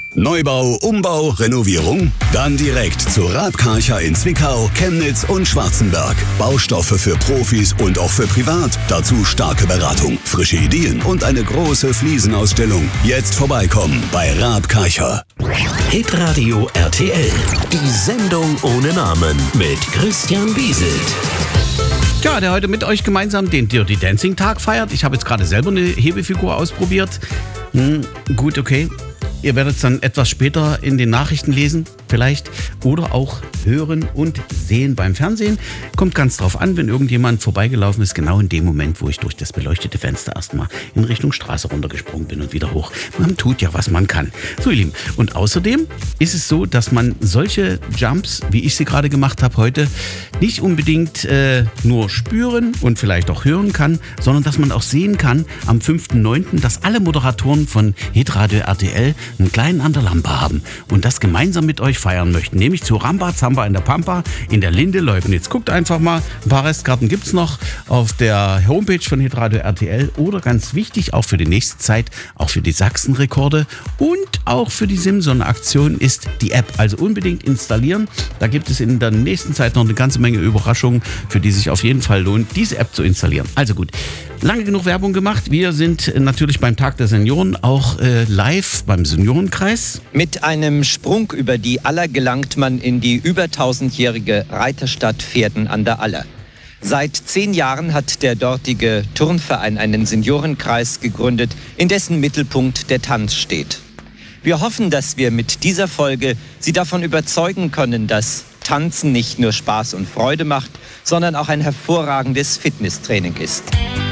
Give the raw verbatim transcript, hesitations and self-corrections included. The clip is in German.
Neubau, Umbau, Renovierung? Dann direkt zu Raab Karcher in Zwickau, Chemnitz und Schwarzenberg. Baustoffe für Profis und auch für privat. Dazu starke Beratung, frische Ideen und eine große Fliesenausstellung. Jetzt vorbeikommen bei Raab Karcher. Hitradio R T L. Die Sendung ohne Namen mit Christian Bieselt. Ja, der heute mit euch gemeinsam den Dirty Dancing Tag feiert. Ich habe jetzt gerade selber eine Hebefigur ausprobiert. Hm, gut, okay. Ihr werdet es dann etwas später in den Nachrichten lesen, vielleicht, oder auch hören und sehen beim Fernsehen. Kommt ganz drauf an, wenn irgendjemand vorbeigelaufen ist, genau in dem Moment, wo ich durch das beleuchtete Fenster erstmal in Richtung Straße runtergesprungen bin und wieder hoch. Man tut ja, was man kann. So, ihr Lieben, und außerdem ist es so, dass man solche Jumps, wie ich sie gerade gemacht habe heute, nicht unbedingt äh, nur spüren und vielleicht auch hören kann, sondern dass man auch sehen kann am fünften neunten, dass alle Moderatoren von Hitradio R T L einen kleinen an der Lampe haben und das gemeinsam mit euch feiern möchten, nämlich zu Ramba Zamba in der Pampa in der Linde Leubnitz. Guckt einfach mal, ein paar Restkarten gibt's noch auf der Homepage von Hitradio R T L oder ganz wichtig, auch für die nächste Zeit, auch für die Sachsenrekorde und auch für die Simson-Aktion ist die App. Also unbedingt installieren. Da gibt es in der nächsten Zeit noch eine ganze Menge Überraschungen, für die sich auf jeden Fall lohnt, diese App zu installieren. Also gut, lange genug Werbung gemacht. Wir sind natürlich beim Tag der Senioren auch äh, live beim Seniorenkreis. Mit einem Sprung über die Aller gelangt man in die über tausendjährige Reiterstadt Pferden an der Aller. Seit zehn Jahren hat der dortige Turnverein einen Seniorenkreis gegründet, in dessen Mittelpunkt der Tanz steht. Wir hoffen, dass wir mit dieser Folge Sie davon überzeugen können, dass Tanzen nicht nur Spaß und Freude macht, sondern auch ein hervorragendes Fitnesstraining ist.